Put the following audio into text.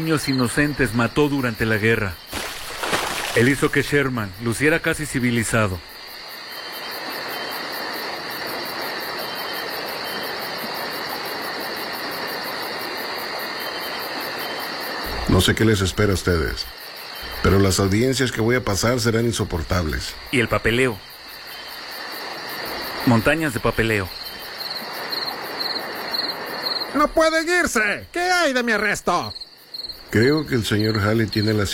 niños inocentes mató durante la guerra. Él hizo que Sherman luciera casi civilizado. No sé qué les espera a ustedes, pero las audiencias que voy a pasar serán insoportables. Y el papeleo. Montañas de papeleo. ¡No pueden irse! ¿Qué hay de mi arresto? Creo que el señor Halley tiene la